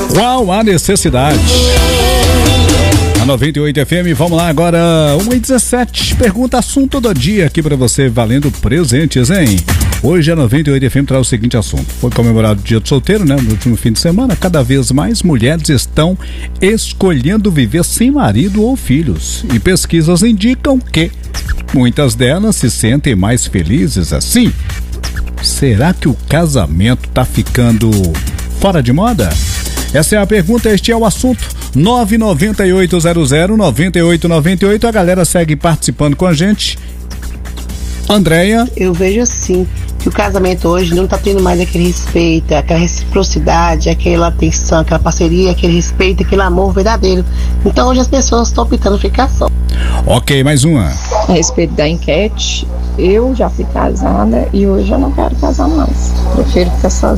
Qual a necessidade? A 98 FM, vamos lá agora, 1h17, pergunta assunto do dia aqui pra você, valendo presentes, hein? Hoje a 98 FM traz o seguinte assunto: foi comemorado o Dia do Solteiro, né? No último fim de semana, cada vez mais mulheres estão escolhendo viver sem marido ou filhos. E pesquisas indicam que muitas delas se sentem mais felizes assim. Será que o casamento tá ficando fora de moda? Essa é a pergunta, este é o assunto. 998009898. A galera segue participando com a gente. Andréia? Eu vejo assim, que o casamento hoje não tá tendo mais aquele respeito, aquela reciprocidade, aquela atenção, aquela parceria, aquele respeito, aquele amor verdadeiro. Então hoje as pessoas estão optando ficar só. Ok, mais uma. A respeito da enquete, eu já fui casada e hoje eu não quero casar mais. Prefiro ficar sozinha.